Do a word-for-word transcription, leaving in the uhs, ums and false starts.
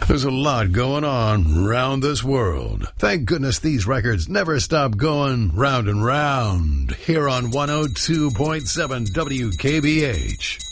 There's a lot going on round this world. Thank goodness these records never stop going round and round here on one oh two point seven W K B H.